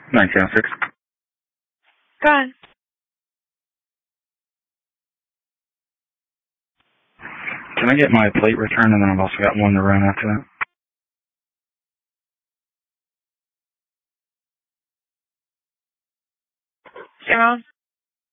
1906. Go ahead. Can I get my plate returned, and then I've also got one to run after that? Simone?